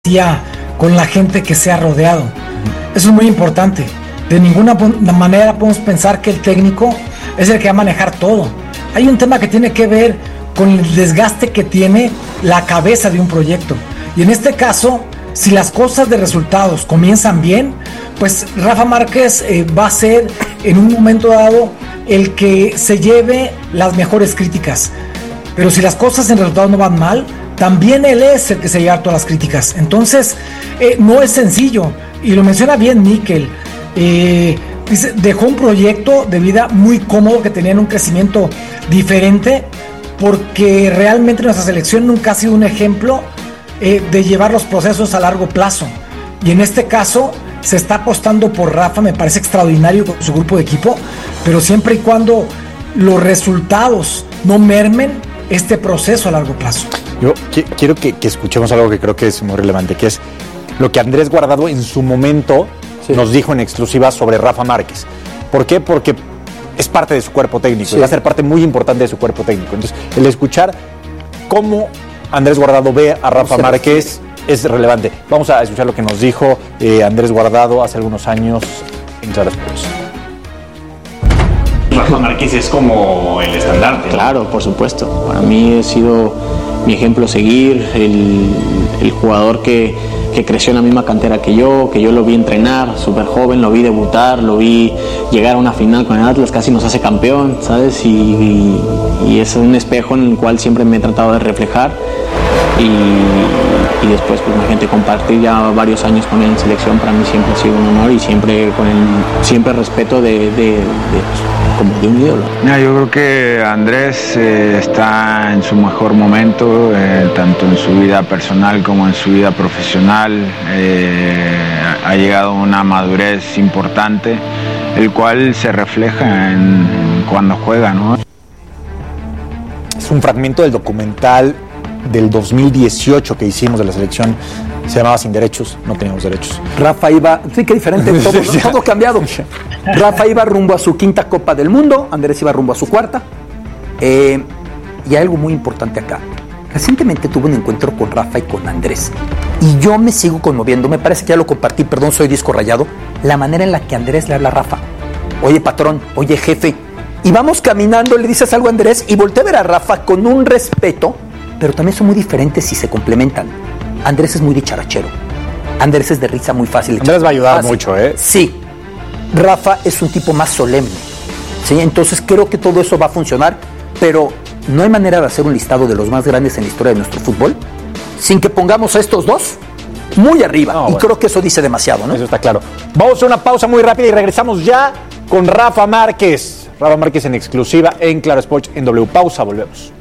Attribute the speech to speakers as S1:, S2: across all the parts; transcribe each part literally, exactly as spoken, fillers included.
S1: con la gente que se ha rodeado. Eso es muy importante. De ninguna manera podemos pensar que el técnico es el que va a manejar todo. Hay un tema que tiene que ver con el desgaste que tiene la cabeza de un proyecto. Y en este caso, si las cosas de resultados comienzan bien, pues Rafa Márquez eh, va a ser en un momento dado el que se lleve las mejores críticas. Pero si las cosas en resultados no van mal, también él es el que se lleva todas las críticas. Entonces, eh, no es sencillo. Y lo menciona bien Mikel. Eh, dice, dejó un proyecto de vida muy cómodo, que tenían un crecimiento diferente, porque realmente nuestra selección nunca ha sido un ejemplo eh, de llevar los procesos a largo plazo. Y en este caso, se está apostando por Rafa, me parece extraordinario con su grupo de equipo, pero siempre y cuando los resultados no mermen este proceso a largo plazo.
S2: Yo quiero que, que escuchemos algo que creo que es muy relevante, que es lo que Andrés Guardado en su momento sí. nos dijo en exclusiva sobre Rafa Márquez. ¿Por qué? Porque es parte de su cuerpo técnico, sí. va a ser parte muy importante de su cuerpo técnico. Entonces, el escuchar cómo Andrés Guardado ve a Rafa sí. Márquez es relevante. Vamos a escuchar lo que nos dijo eh, Andrés Guardado hace algunos años en Claro Sports.
S3: Rafa Márquez es como el estandarte.
S4: Claro, por supuesto. Para mí ha sido mi ejemplo a seguir, el, el jugador que, que creció en la misma cantera que yo, que yo lo vi entrenar, súper joven, lo vi debutar, lo vi llegar a una final con el Atlas, casi nos hace campeón, ¿sabes? Y, y, y es un espejo en el cual siempre me he tratado de reflejar. Y, y después, pues imagínate, compartir ya varios años con él en selección, para mí siempre ha sido un honor y siempre con el siempre respeto de, de, de, de como de un ídolo.
S5: Mira, yo creo que Andrés eh, está en su mejor momento, eh, tanto en su vida personal como en su vida profesional. Eh, ha llegado a una madurez importante, el cual se refleja en cuando juega, ¿no?
S2: Es un fragmento del documental del dos mil dieciocho que hicimos de la selección. Se llamaba Sin Derechos, no teníamos derechos.
S6: Rafa iba, sí, qué diferente, todo, ¿no? Todo cambiado. Rafa iba rumbo a su quinta Copa del Mundo, Andrés iba rumbo a su cuarta. Eh, y hay algo muy importante acá. Recientemente tuve un encuentro con Rafa y con Andrés. Y yo me sigo conmoviendo, me parece que ya lo compartí, perdón, soy disco rayado, la manera en la que Andrés le habla a Rafa. Oye, patrón, oye, jefe. Y vamos caminando, le dices algo a Andrés y volteé a ver a Rafa con un respeto, pero también son muy diferentes si se complementan. Andrés es muy dicharachero. Andrés es de risa muy fácil.
S2: Andrés va a ayudar
S6: fácil.
S2: mucho, ¿eh?
S6: Sí. Rafa es un tipo más solemne. ¿Sí? Entonces creo que todo eso va a funcionar, pero no hay manera de hacer un listado de los más grandes en la historia de nuestro fútbol sin que pongamos a estos dos muy arriba. No, y bueno, creo que eso dice demasiado, ¿no?
S2: Eso está claro. Vamos a hacer una pausa muy rápida y regresamos ya con Rafa Márquez. Rafa Márquez en exclusiva en Claro Sports en W. Pausa, volvemos.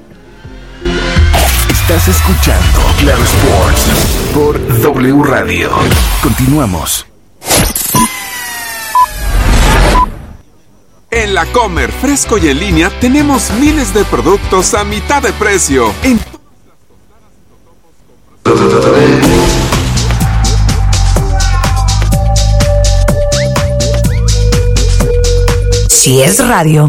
S7: Estás escuchando Claro Sports por W Radio. Continuamos.
S8: En La Comer, fresco y en línea, tenemos miles de productos a mitad de precio. En
S9: Si es radio,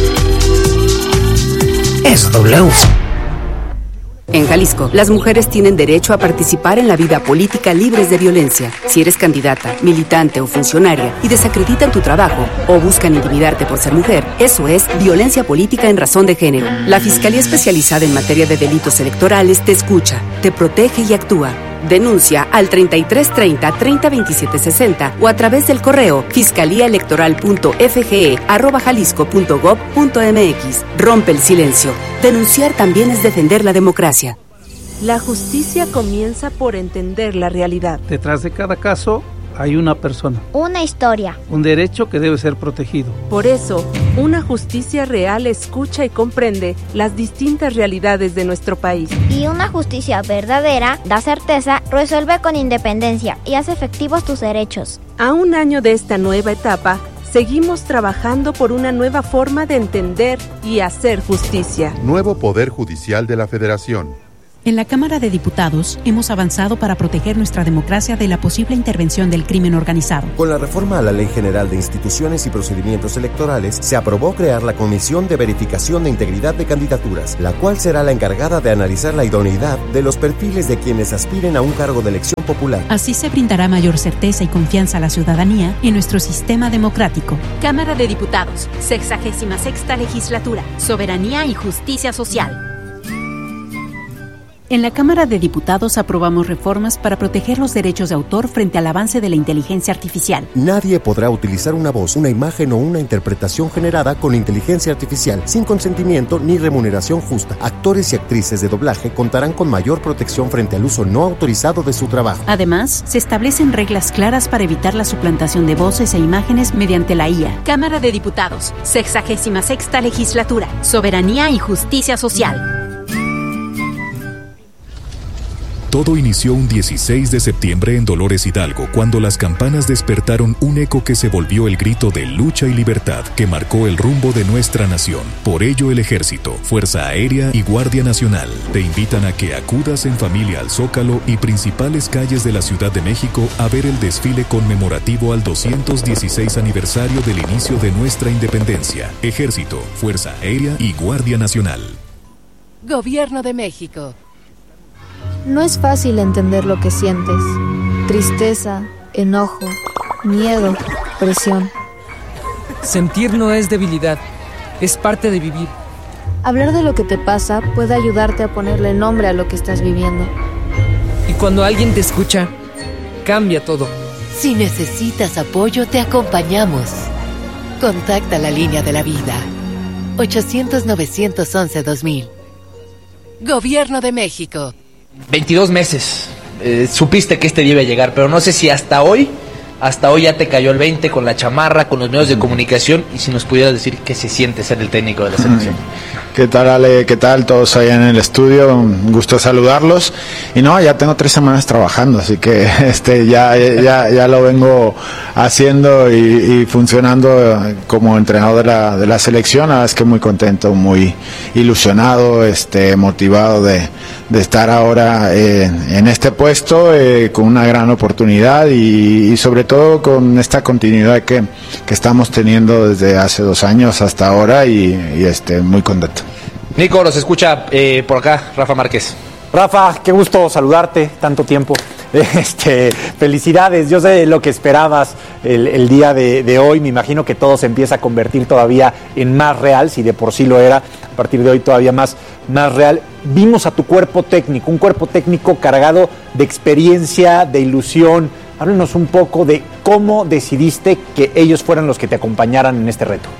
S9: es W.
S10: En Jalisco, las mujeres tienen derecho a participar en la vida política libres de violencia. Si eres candidata, militante o funcionaria y desacreditan tu trabajo o buscan intimidarte por ser mujer, eso es violencia política en razón de género. La Fiscalía Especializada en Materia de Delitos Electorales te escucha, te protege y actúa. Denuncia al treinta y tres treinta, treinta veintisiete sesenta o a través del correo fiscaliaelectoral.fge arroba jalisco punto gob punto mx. Rompe el silencio. Denunciar también es defender la democracia.
S11: La justicia comienza por entender la realidad.
S12: Detrás de cada caso hay una persona.
S13: Una historia.
S12: Un derecho que debe ser protegido.
S11: Por eso, una justicia real escucha y comprende las distintas realidades de nuestro país.
S13: Y una justicia verdadera da certeza, resuelve con independencia y hace efectivos tus derechos.
S11: A un año de esta nueva etapa, seguimos trabajando por una nueva forma de entender y hacer justicia.
S14: Nuevo Poder Judicial de la Federación. En la Cámara de Diputados hemos avanzado para proteger nuestra democracia de la posible intervención del crimen organizado.
S15: Con la reforma a la Ley General de Instituciones y Procedimientos Electorales, se aprobó crear la Comisión de Verificación de Integridad de Candidaturas, la cual será la encargada de analizar la idoneidad de los perfiles de quienes aspiren a un cargo de elección popular.
S14: Así se brindará mayor certeza y confianza a la ciudadanía en nuestro sistema democrático.
S16: Cámara de Diputados, sexagésima sexta legislatura, soberanía y justicia social.
S14: En la Cámara de Diputados aprobamos reformas para proteger los derechos de autor frente al avance de la inteligencia artificial.
S15: Nadie podrá utilizar una voz, una imagen o una interpretación generada con inteligencia artificial sin consentimiento ni remuneración justa. Actores y actrices de doblaje contarán con mayor protección frente al uso no autorizado de su trabajo.
S14: Además, se establecen reglas claras para evitar la suplantación de voces e imágenes mediante la I A.
S16: Cámara de Diputados, sexagésima sexta legislatura, soberanía y justicia social.
S17: Todo inició un dieciséis de septiembre en Dolores Hidalgo, cuando las campanas despertaron un eco que se volvió el grito de lucha y libertad que marcó el rumbo de nuestra nación. Por ello, el Ejército, Fuerza Aérea y Guardia Nacional te invitan a que acudas en familia al Zócalo y principales calles de la Ciudad de México a ver el desfile conmemorativo al doscientos dieciséis aniversario del inicio de nuestra independencia. Ejército, Fuerza Aérea y Guardia Nacional.
S18: Gobierno de México.
S19: No es fácil entender lo que sientes. Tristeza, enojo, miedo, presión.
S20: Sentir no es debilidad, es parte de vivir.
S19: Hablar de lo que te pasa puede ayudarte a ponerle nombre a lo que estás viviendo.
S20: Y cuando alguien te escucha, cambia todo.
S18: Si necesitas apoyo, te acompañamos. Contacta la línea de la vida. ochocientos, novecientos once, dos mil. Gobierno de México.
S21: veintidós meses. Eh, supiste que este día iba a llegar, pero no sé si hasta hoy, hasta hoy ya te cayó el veinte con la chamarra, con los medios de comunicación, y si nos pudieras decir qué se siente ser el técnico de la selección.
S5: ¿Qué tal, Ale? ¿Qué tal? Todos allá en el estudio, un gusto saludarlos. Y no, ya tengo tres semanas trabajando, así que este ya ya ya lo vengo haciendo y, y funcionando como entrenador de la de la selección. La verdad es que muy contento, muy ilusionado, este motivado de, de estar ahora eh, en este puesto eh, con una gran oportunidad y, y sobre todo con esta continuidad que, que estamos teniendo desde hace dos años hasta ahora y, y este muy contento.
S21: Nico, los escucha eh, por acá Rafa Márquez.
S2: Rafa, qué gusto saludarte, tanto tiempo. Este, felicidades, yo sé lo que esperabas el, el día de, de hoy, me imagino que todo se empieza a convertir todavía en más real, si de por sí lo era, a partir de hoy todavía más, más real. Vimos a tu cuerpo técnico, un cuerpo técnico cargado de experiencia, de ilusión. Háblanos un poco de cómo decidiste que ellos fueran los que te acompañaran en este reto.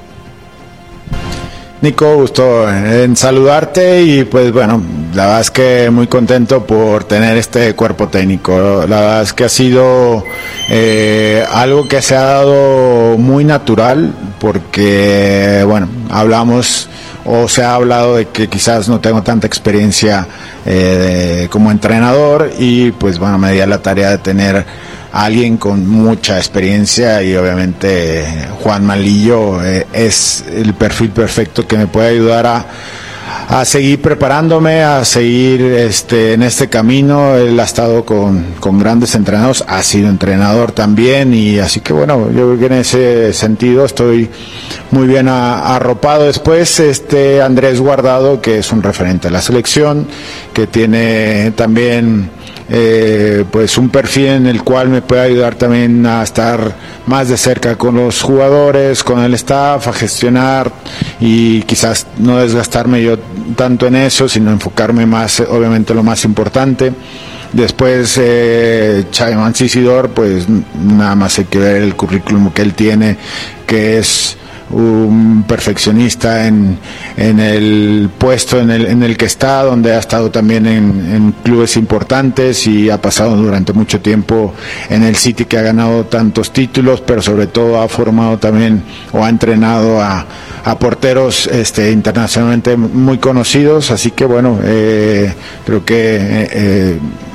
S5: Nico, gusto en saludarte y pues bueno, la verdad es que muy contento por tener este cuerpo técnico. La verdad es que ha sido eh, algo que se ha dado muy natural porque, bueno, hablamos o se ha hablado de que quizás no tengo tanta experiencia eh, de, como entrenador y pues bueno, me di a la tarea de tener alguien con mucha experiencia y obviamente Juan Malillo eh, es el perfil perfecto que me puede ayudar a, a seguir preparándome, a seguir este en este camino. Él ha estado con, con grandes entrenadores, ha sido entrenador también y así que bueno, yo creo que en ese sentido estoy muy bien a, arropado. Después este Andrés Guardado, que es un referente de la selección, que tiene también Eh, pues un perfil en el cual me puede ayudar también a estar más de cerca con los jugadores, con el staff, a gestionar y quizás no desgastarme yo tanto en eso, sino enfocarme más, obviamente, lo más importante. Después eh, Xavi Mancisidor, pues nada más hay que ver el currículum que él tiene, que es un perfeccionista en, en el puesto en el, en el que está, donde ha estado también en, en clubes importantes y ha pasado durante mucho tiempo en el City, que ha ganado tantos títulos, pero sobre todo ha formado también o ha entrenado a, a porteros este, internacionalmente muy conocidos, así que bueno, eh, creo que eh,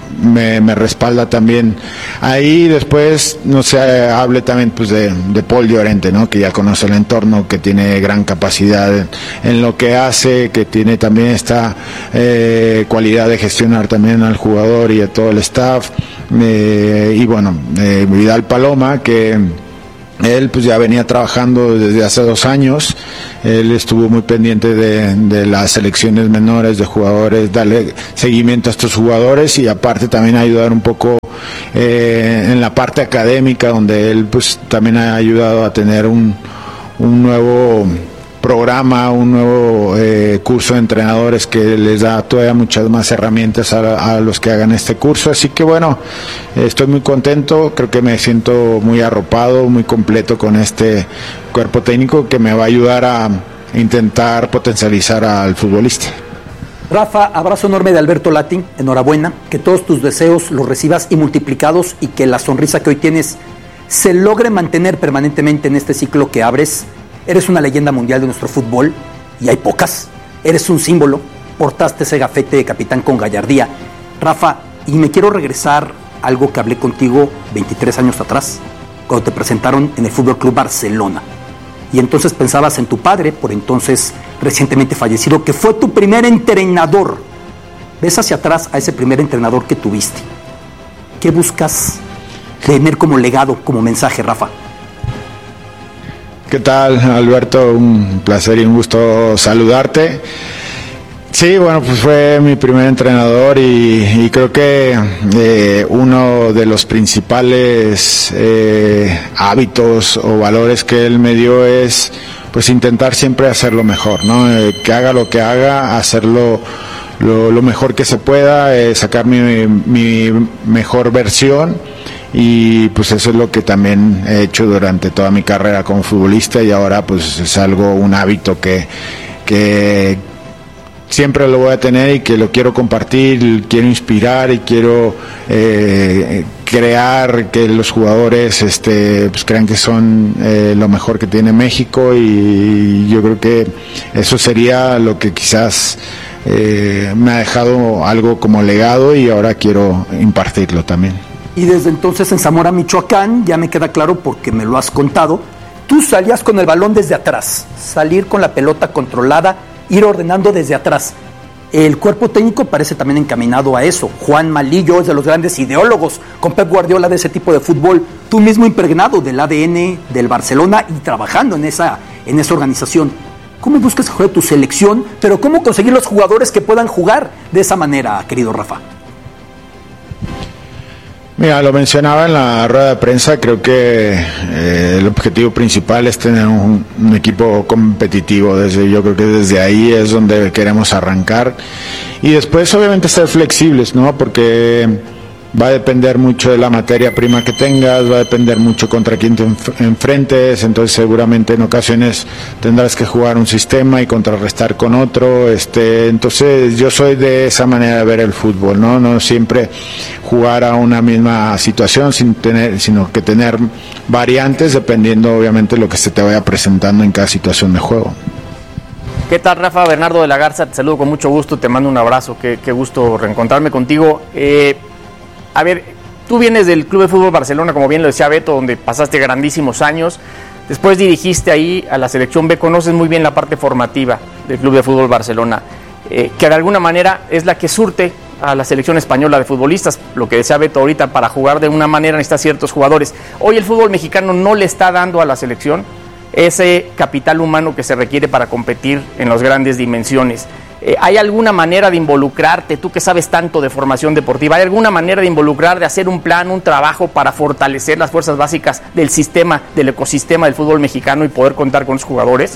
S5: me, me respalda también ahí. Después, no sé, hable también pues de, de Paul Llorente, ¿no? Que ya conoce el entorno, que tiene gran capacidad en, en lo que hace, que tiene también esta eh, cualidad de gestionar también al jugador y a todo el staff. Eh, y bueno, eh, Vidal Paloma, que él pues ya venía trabajando desde hace dos años. Él estuvo muy pendiente de, de las selecciones menores de jugadores, darle seguimiento a estos jugadores y aparte también ayudar un poco eh, en la parte académica, donde él pues también ha ayudado a tener un, un nuevo programa, un nuevo eh, curso de entrenadores que les da todavía muchas más herramientas a, a los que hagan este curso. Así que bueno, estoy muy contento, creo que me siento muy arropado, muy completo con este cuerpo técnico que me va a ayudar a intentar potencializar al futbolista.
S6: Rafa, abrazo enorme de Alberto Lati, enhorabuena, que todos tus deseos los recibas y multiplicados y que la sonrisa que hoy tienes se logre mantener permanentemente en este ciclo que abres. Eres una leyenda mundial de nuestro fútbol, y hay pocas. Eres un símbolo, portaste ese gafete de capitán con gallardía. Rafa, y me quiero regresar a algo que hablé contigo veintitrés años atrás, cuando te presentaron en el Fútbol Club Barcelona. Y entonces pensabas en tu padre, por entonces recientemente fallecido, que fue tu primer entrenador. Ves hacia atrás a ese primer entrenador que tuviste. ¿Qué buscas tener como legado, como mensaje, Rafa?
S5: ¿Qué tal, Alberto? Un placer y un gusto saludarte. Sí, bueno, pues fue mi primer entrenador y, y creo que eh, uno de los principales eh, hábitos o valores que él me dio es pues intentar siempre hacerlo mejor, ¿no? Eh, que haga lo que haga, hacerlo lo, lo mejor que se pueda, eh, sacar mi, mi mejor versión. Y pues eso es lo que también he hecho durante toda mi carrera como futbolista y ahora pues es algo, un hábito que, que siempre lo voy a tener y que lo quiero compartir, quiero inspirar y quiero eh, crear que los jugadores este, pues crean que son eh, lo mejor que tiene México y yo creo que eso sería lo que quizás eh, me ha dejado algo como legado y ahora quiero impartirlo también.
S6: Y desde entonces en Zamora, Michoacán, ya me queda claro porque me lo has contado, tú salías con el balón desde atrás, salir con la pelota controlada, ir ordenando desde atrás. El cuerpo técnico parece también encaminado a eso. Juan Malillo es de los grandes ideólogos con Pep Guardiola de ese tipo de fútbol. Tú mismo impregnado del A D N del Barcelona y trabajando en esa, en esa organización. ¿Cómo buscas que juegue tu selección? Pero ¿cómo conseguir los jugadores que puedan jugar de esa manera, querido Rafa?
S5: Mira, lo mencionaba en la rueda de prensa, creo que eh, el objetivo principal es tener un, un equipo competitivo, desde yo creo que desde ahí es donde queremos arrancar y después obviamente ser flexibles, ¿no? Porque va a depender mucho de la materia prima que tengas, va a depender mucho contra quién te enf- enfrentes, entonces seguramente en ocasiones tendrás que jugar un sistema y contrarrestar con otro, este, entonces yo soy de esa manera de ver el fútbol, ¿no? No siempre jugar a una misma situación sin tener, sino que tener variantes dependiendo obviamente de lo que se te vaya presentando en cada situación de juego.
S1: ¿Qué tal, Rafa? Bernardo de la Garza, te saludo con mucho gusto, te mando un abrazo, qué, qué gusto reencontrarme contigo. Eh, A ver, tú vienes del Club de Fútbol Barcelona, como bien lo decía Beto, donde pasaste grandísimos años. Después dirigiste ahí a la selección B, conoces muy bien la parte formativa del Club de Fútbol Barcelona, eh, que de alguna manera es la que surte a la selección española de futbolistas. Lo que decía Beto ahorita, para jugar de una manera necesita ciertos jugadores. Hoy el fútbol mexicano no le está dando a la selección ese capital humano que se requiere para competir en las grandes dimensiones. Eh, ¿Hay alguna manera de involucrarte, tú que sabes tanto de formación deportiva, hay alguna manera de involucrar, de hacer un plan, un trabajo para fortalecer las fuerzas básicas del sistema, del ecosistema del fútbol mexicano y poder contar con los jugadores?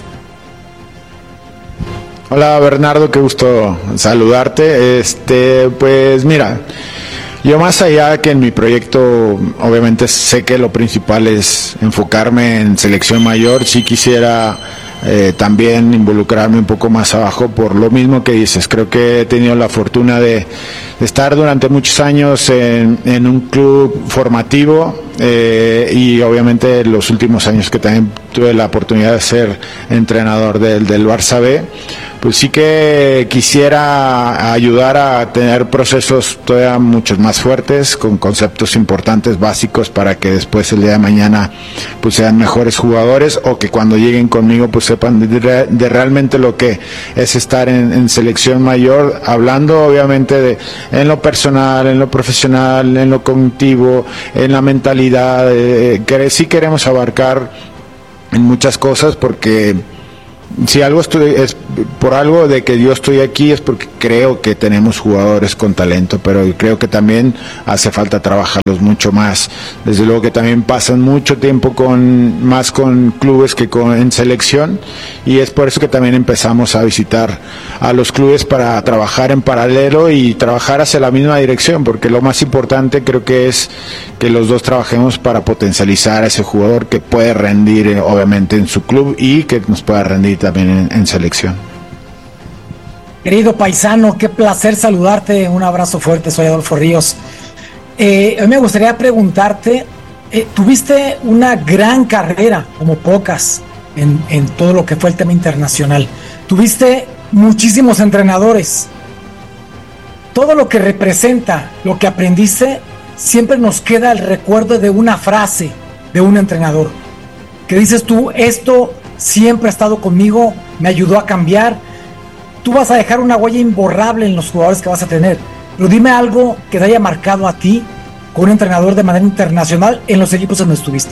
S5: Hola Bernardo, qué gusto saludarte. Este, pues mira, yo más allá que en mi proyecto, obviamente sé que lo principal es enfocarme en selección mayor, sí quisiera Eh, también involucrarme un poco más abajo por lo mismo que dices. Creo que he tenido la fortuna de, de estar durante muchos años en, en un club formativo eh, y obviamente los últimos años que también tuve la oportunidad de ser entrenador del, del Barça B, pues sí que quisiera ayudar a tener procesos todavía muchos más fuertes, con conceptos importantes, básicos, para que después el día de mañana pues sean mejores jugadores, o que cuando lleguen conmigo pues sepan de, de realmente lo que es estar en, en selección mayor, hablando obviamente de en lo personal, en lo profesional, en lo cognitivo, en la mentalidad, eh, que sí queremos abarcar en muchas cosas, porque si algo estoy, es por algo de que yo estoy aquí, es porque creo que tenemos jugadores con talento, pero creo que también hace falta trabajarlos mucho más. Desde luego que también pasan mucho tiempo con más con clubes que con en selección, y es por eso que también empezamos a visitar a los clubes para trabajar en paralelo y trabajar hacia la misma dirección, porque lo más importante creo que es que los dos trabajemos para potencializar a ese jugador que puede rendir eh, obviamente en su club, y que nos pueda rendir también en, en selección.
S3: Querido paisano, qué placer saludarte, un abrazo fuerte, soy Adolfo Ríos. Eh, a mí me gustaría preguntarte, eh, tuviste una gran carrera, como pocas, en, en todo lo que fue el tema internacional. Tuviste muchísimos entrenadores. Todo lo que representa, lo que aprendiste, siempre nos queda el recuerdo de una frase de un entrenador, que dices tú, esto siempre ha estado conmigo, me ayudó a cambiar. Tú vas a dejar una huella imborrable en los jugadores que vas a tener, pero dime algo que te haya marcado a ti con un entrenador de manera internacional en los equipos donde estuviste.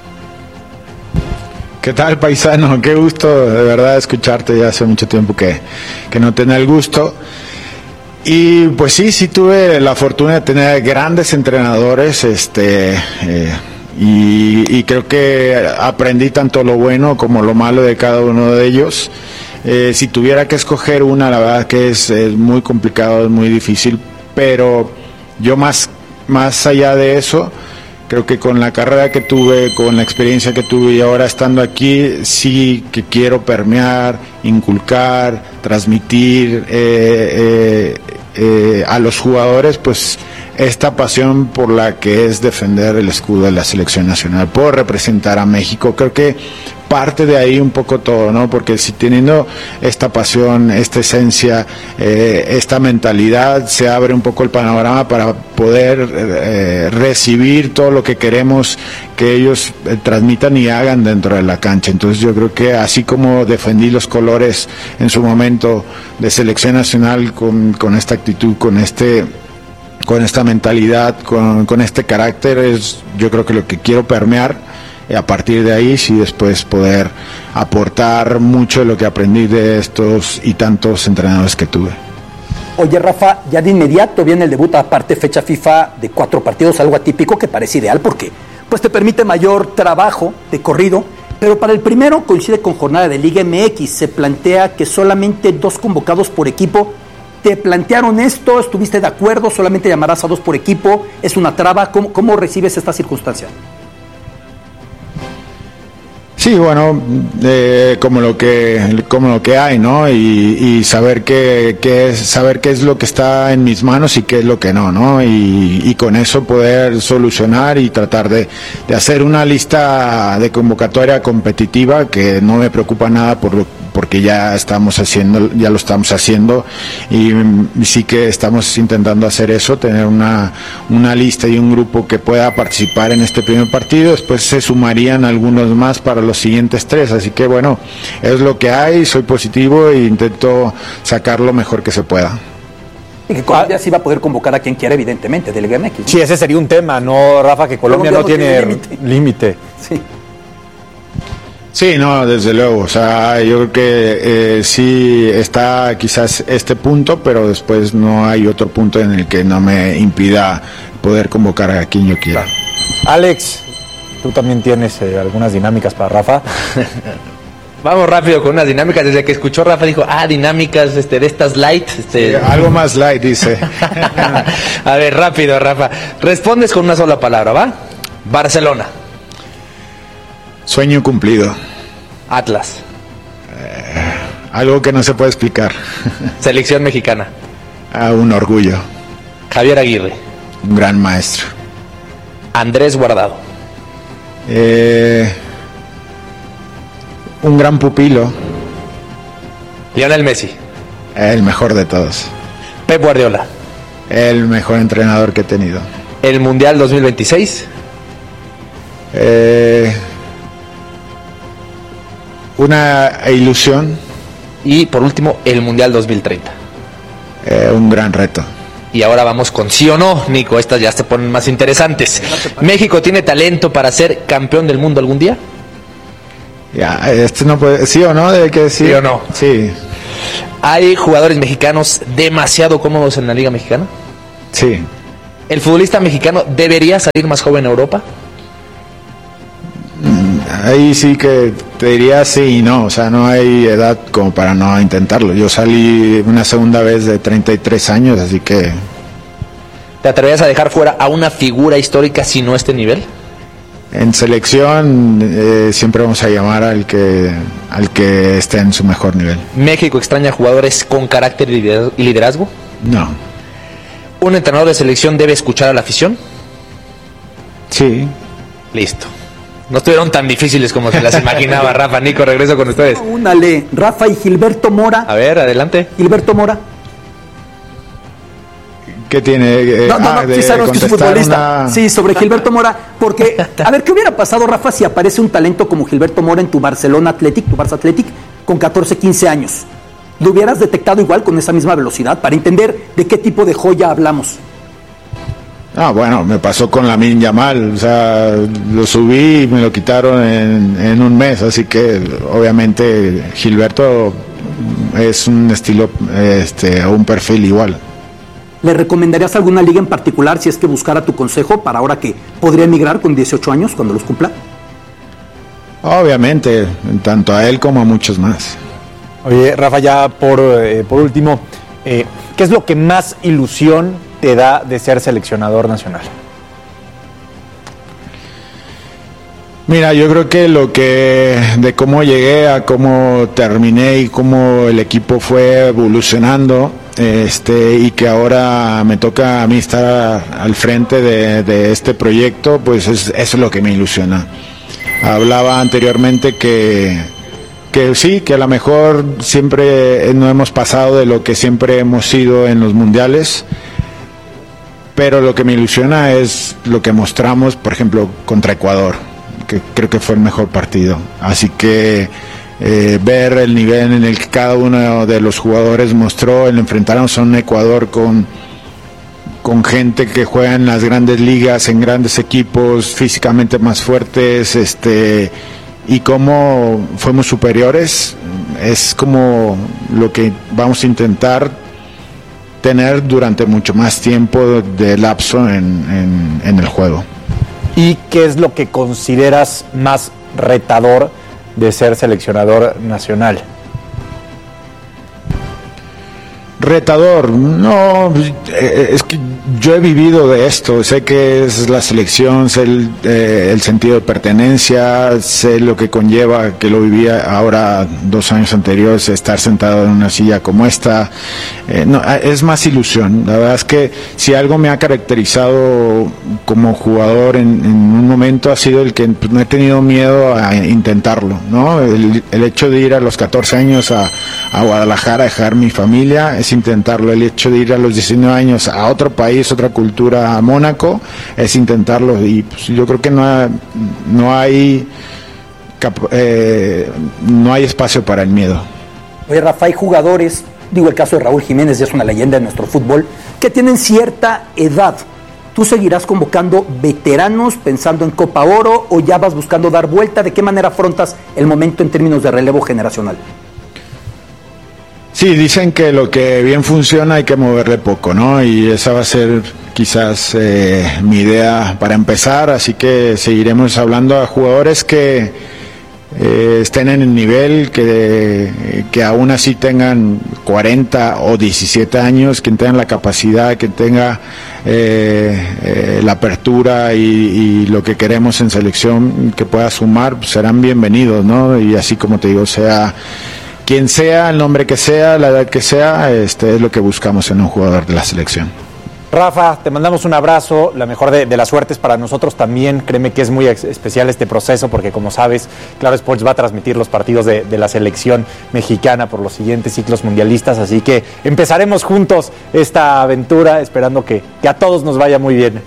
S5: ¿Qué tal, paisano? Qué gusto de verdad escucharte, ya hace mucho tiempo que, que no tenía el gusto. Y pues sí, sí tuve la fortuna de tener grandes entrenadores, este... Eh, Y, y creo que aprendí tanto lo bueno como lo malo de cada uno de ellos. Eh, si tuviera que escoger una, la verdad que es, es muy complicado, es muy difícil, pero yo más, más allá de eso, creo que con la carrera que tuve, con la experiencia que tuve y ahora estando aquí, sí que quiero permear, inculcar, transmitir eh, eh, eh, a los jugadores, pues esta pasión por la que es defender el escudo de la selección nacional, por representar a México. Creo que parte de ahí un poco todo, ¿no? Porque si teniendo esta pasión, esta esencia, eh, esta mentalidad, se abre un poco el panorama para poder eh, recibir todo lo que queremos que ellos eh, transmitan y hagan dentro de la cancha. Entonces yo creo que así como defendí los colores en su momento de selección nacional con, con esta actitud, con este con esta mentalidad, con, con este carácter, es yo creo que lo que quiero permear, y a partir de ahí sí después poder aportar mucho de lo que aprendí de estos y tantos entrenadores que tuve.
S6: Oye, Rafa, ya de inmediato viene el debut, aparte fecha FIFA de cuatro partidos, algo atípico que parece ideal porque pues te permite mayor trabajo de corrido, pero para el primero coincide con jornada de Liga M X, se plantea que solamente dos convocados por equipo. ¿Te plantearon esto? ¿Estuviste de acuerdo? ¿Solamente llamarás a dos por equipo? ¿Es una traba? ¿Cómo, cómo recibes esta circunstancia?
S5: Sí, bueno, eh, como lo que como lo que hay, ¿no? Y, y saber qué, qué es saber qué es lo que está en mis manos y qué es lo que no, ¿no? Y, y con eso poder solucionar y tratar de, de hacer una lista de convocatoria competitiva, que no me preocupa nada por lo porque ya estamos haciendo, ya lo estamos haciendo, y, y sí que estamos intentando hacer eso, tener una, una lista y un grupo que pueda participar en este primer partido. Después se sumarían algunos más para los siguientes tres, así que bueno, es lo que hay, soy positivo e intento sacar lo mejor que se pueda.
S6: Y que Colombia sí va a poder convocar a quien quiera, evidentemente, del Liga M X, ¿no?
S2: Sí, ese sería un tema, ¿no, Rafa? Que Colombia, Colombia no, no tiene límite.
S6: Sí.
S5: Sí, no, desde luego, o sea, yo creo que eh, sí está quizás este punto, pero después no hay otro punto en el que no me impida poder convocar a quien yo quiera.
S2: Alex, tú también tienes eh, algunas dinámicas para Rafa.
S21: Vamos rápido con unas dinámicas. Desde que escuchó Rafa dijo, ah, dinámicas este, de estas light. Este...
S5: Sí, algo más light, dice.
S21: A ver, rápido, Rafa. Respondes con una sola palabra, ¿va? Barcelona.
S5: Sueño cumplido.
S21: Atlas.
S5: Eh, algo que no se puede explicar.
S21: Selección mexicana.
S5: Ah, un orgullo.
S21: Javier Aguirre.
S5: Un gran maestro.
S21: Andrés Guardado.
S5: Eh, un gran pupilo.
S21: Lionel Messi.
S5: El mejor de todos.
S21: Pep Guardiola.
S5: El mejor entrenador que he tenido.
S21: El Mundial dos mil veintiséis.
S5: Eh, una ilusión.
S21: Y por último, el Mundial dos mil treinta.
S5: Eh, un gran reto.
S21: Y ahora vamos con sí o no, Nico. Estas ya se ponen más interesantes. ¿México tiene talento para ser campeón del mundo algún día?
S5: Ya, este no puede. ¿Sí o no? Debe que decir.
S21: ¿Sí o no?
S5: Sí.
S21: ¿Hay jugadores mexicanos demasiado cómodos en la Liga Mexicana?
S5: Sí.
S21: ¿El futbolista mexicano debería salir más joven a Europa?
S5: Ahí sí que te diría sí y no, o sea, no hay edad como para no intentarlo. Yo salí una segunda vez de treinta y tres años, así que...
S21: ¿Te atreverías a dejar fuera a una figura histórica si no este nivel?
S5: En selección eh, siempre vamos a llamar al que, al que esté en su mejor nivel.
S21: ¿México extraña jugadores con carácter y liderazgo?
S5: No.
S21: ¿Un entrenador de selección debe escuchar a la afición?
S5: Sí.
S21: Listo. No estuvieron tan difíciles como se las imaginaba. Rafa, Nico, regreso con ustedes.
S6: Una le, Rafa y Gilberto Mora.
S21: A ver, adelante.
S6: Gilberto Mora.
S5: ¿Qué tiene? Eh,
S6: no, no,
S5: ah,
S6: no, sí sabemos que es futbolista.
S5: Una...
S6: Sí, sobre Gilberto Mora. Porque, a ver, ¿qué hubiera pasado, Rafa, si aparece un talento como Gilberto Mora en tu Barcelona Athletic, tu Barça Athletic, con catorce, quince años? ¿Lo hubieras detectado igual con esa misma velocidad para entender de qué tipo de joya hablamos?
S5: Ah, bueno, me pasó con Lamine Yamal, o sea, lo subí y me lo quitaron en, en un mes, así que obviamente Gilberto es un estilo, este, un perfil igual.
S6: ¿Le recomendarías alguna liga en particular si es que buscara tu consejo para ahora que podría emigrar con dieciocho años cuando los cumpla?
S5: Obviamente, tanto a él como a muchos más.
S2: Oye, Rafa, ya por, eh, por último, eh, ¿qué es lo que más ilusión te da de ser seleccionador nacional?
S5: Mira, yo creo que lo que de cómo llegué a cómo terminé y cómo el equipo fue evolucionando, este, y que ahora me toca a mí estar al frente de, de este proyecto, pues es, eso es lo que me ilusiona. Hablaba anteriormente que que sí, que a lo mejor siempre no hemos pasado de lo que siempre hemos sido en los mundiales, pero lo que me ilusiona es lo que mostramos, por ejemplo, contra Ecuador, que creo que fue el mejor partido. Así que eh, ver el nivel en el que cada uno de los jugadores mostró, el enfrentarnos a un Ecuador con, con gente que juega en las grandes ligas, en grandes equipos, físicamente más fuertes, este... y cómo fuimos superiores, es como lo que vamos a intentar tener durante mucho más tiempo de lapso en, en, en el juego.
S2: ¿Y qué es lo que consideras más retador de ser seleccionador nacional?
S5: Retador, no, es que yo he vivido de esto, sé que es la selección, sé el, eh, el sentido de pertenencia, sé lo que conlleva, que lo vivía ahora dos años anteriores, estar sentado en una silla como esta, eh, no, es más ilusión. La verdad es que si algo me ha caracterizado como jugador en, en un momento ha sido el que pues, no he tenido miedo a intentarlo, ¿no? El, el hecho de ir a los catorce años a, a Guadalajara, dejar mi familia, es intentarlo. El hecho de ir a los diecinueve años a otro país, otra cultura, a Mónaco, es intentarlo. Y pues, yo creo que no hay, no hay eh, no hay espacio para el miedo.
S6: Oye, Rafa, hay jugadores, digo el caso de Raúl Jiménez, ya es una leyenda de nuestro fútbol, que tienen cierta edad. ¿Tú seguirás convocando veteranos pensando en Copa Oro o ya vas buscando dar vuelta? ¿De qué manera afrontas el momento en términos de relevo generacional?
S5: Sí, dicen que lo que bien funciona hay que moverle poco, ¿no? Y esa va a ser quizás eh, mi idea para empezar, así que seguiremos hablando a jugadores que eh, estén en el nivel, que, que aún así tengan cuarenta o diecisiete años, que tengan la capacidad, que tenga eh, eh, la apertura y, y lo que queremos en selección, que pueda sumar, pues serán bienvenidos, ¿no? Y así como te digo, sea... quien sea, el nombre que sea, la edad que sea, este es lo que buscamos en un jugador de la selección.
S2: Rafa, te mandamos un abrazo, la mejor de, de las suertes para nosotros también. Créeme que es muy ex- especial este proceso porque, como sabes, Claro Sports va a transmitir los partidos de, de la selección mexicana por los siguientes ciclos mundialistas, así que empezaremos juntos esta aventura, esperando que, que a todos nos vaya muy bien.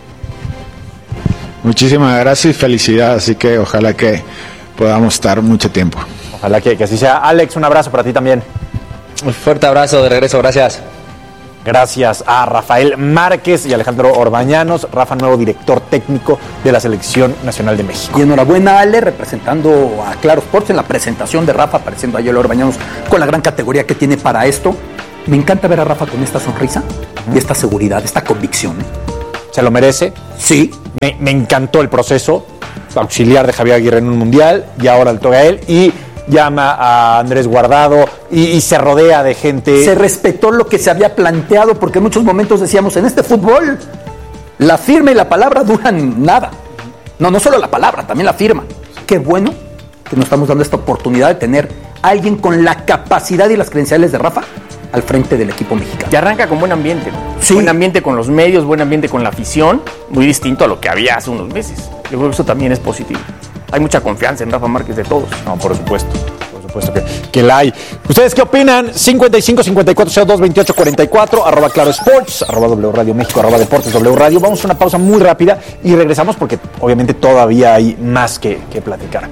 S5: Muchísimas gracias y felicidades, así que ojalá que podamos estar mucho tiempo.
S2: Ojalá que, que así sea. Alex, un abrazo para ti también.
S21: Un fuerte abrazo de regreso, gracias.
S2: Gracias a Rafael Márquez y Alejandro Orbañanos, Rafa, nuevo director técnico de la Selección Nacional de México.
S6: Y enhorabuena, Ale, representando a Claro Sports en la presentación de Rafa, apareciendo a Yolo Orbañanos con la gran categoría que tiene para esto. Me encanta ver a Rafa con esta sonrisa uh-huh. y esta seguridad, esta convicción.
S2: ¿Se lo merece?
S6: Sí.
S2: Me, me encantó el proceso, auxiliar de Javier Aguirre en un mundial, y ahora le toca a él, y llama a Andrés Guardado y, y se rodea de gente.
S6: Se respetó lo que se había planteado, porque en muchos momentos decíamos, en este fútbol, la firma y la palabra duran nada. No, no solo la palabra, también la firma. Qué bueno que nos estamos dando esta oportunidad de tener a alguien con la capacidad y las credenciales de Rafa al frente del equipo mexicano.
S1: Y arranca con buen ambiente, ¿no?
S6: Sí.
S1: Buen ambiente con los medios, buen ambiente con la afición, muy distinto a lo que había hace unos meses. Yo creo que eso también es positivo. Hay mucha confianza en Rafa Márquez de todos.
S2: No, por supuesto. Por supuesto que, que la hay. ¿Ustedes qué opinan? cincuenta y cinco, cincuenta y cuatro, cero dos, veintiocho, cuarenta y cuatro, arroba Claro Sports, arroba W Radio México, arroba Deportes W Radio. Vamos a una pausa muy rápida y regresamos porque obviamente todavía hay más que, que platicar.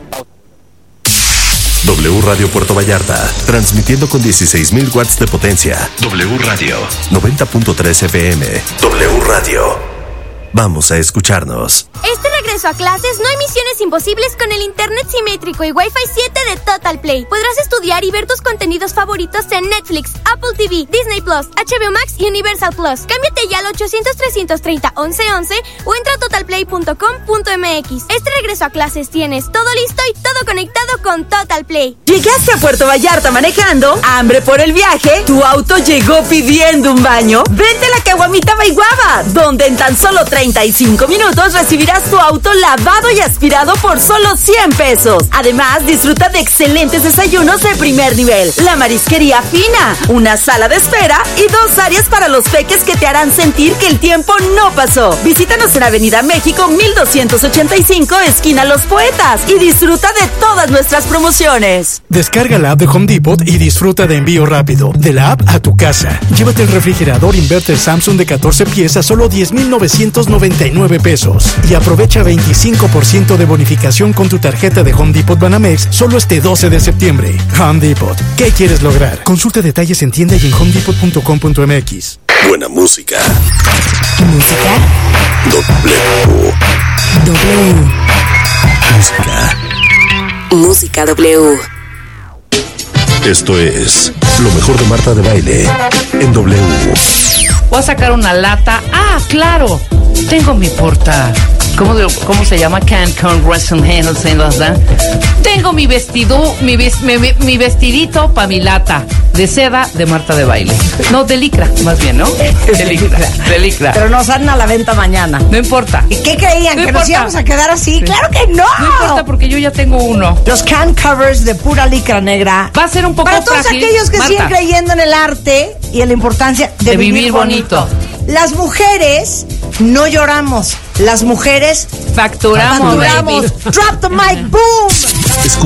S7: W Radio Puerto Vallarta, transmitiendo con dieciséis mil watts de potencia. W Radio, noventa punto tres F M. W Radio. Vamos a escucharnos.
S13: Este regreso a clases no hay misiones imposibles con el internet simétrico y Wi-Fi siete de Total Play. Podrás estudiar y ver tus contenidos favoritos en Netflix, Apple T V, Disney Plus, H B O Max y Universal Plus. Cámbiate ya al ochocientos, trescientos treinta, once once o entra a total play punto com punto m x. Este regreso a clases tienes todo listo y todo conectado con Total Play.
S4: ¿Llegaste a Puerto Vallarta manejando? ¿Hambre por el viaje? ¿Tu auto llegó pidiendo un baño? Vente a la Caguamita Baiguaba, donde en tan solo treinta y cinco minutos recibirás tu auto lavado y aspirado por solo cien pesos. Además, disfruta de excelentes desayunos de primer nivel, la marisquería fina, una sala de espera y dos áreas para los peques que te harán sentir que el tiempo no pasó. Visítanos en Avenida México mil doscientos ochenta y cinco, esquina Los Poetas, y disfruta de todas nuestras promociones.
S22: Descarga la app de Home Depot y disfruta de envío rápido, de la app a tu casa. Llévate el refrigerador inverter Samsung de catorce piezas, solo diez mil novecientos noventa y nueve pesos. Y aprovecha veinticinco por ciento de bonificación con tu tarjeta de Home Depot Banamex solo este doce de septiembre. Home Depot, ¿qué quieres lograr? Consulta detalles en tienda y en home depot punto com punto m x.
S7: Buena música.
S9: Música.
S7: W.
S9: W.
S7: Música.
S10: Música W.
S7: Esto es lo mejor de Marta de Baile en W.
S23: Voy a sacar una lata. Ah, claro. Tengo mi porta. ¿Cómo, de, cómo se llama? Cancun Western Hills en las da. Tengo mi vestido, mi, ves, mi, mi vestidito para mi lata de seda de Marta de Baile. No, de licra, más bien, ¿no? De licra, de licra.
S24: Pero nos salen a la venta mañana.
S23: No importa.
S24: ¿Y qué creían?
S23: No
S24: ¿Que
S23: importa.
S24: nos íbamos a quedar así?
S23: Sí.
S24: ¡Claro que no!
S23: No importa porque yo ya tengo uno.
S24: Los can covers de pura licra negra.
S23: Va a ser un poco
S24: para todos
S23: frágil,
S24: aquellos que
S23: Marta.
S24: siguen creyendo en el arte y en la importancia de,
S23: de
S24: vivir,
S23: vivir bonito.
S24: bonito. Las mujeres no lloramos. Las mujeres
S23: facturamos.
S24: facturamos. Drop the mic, boom.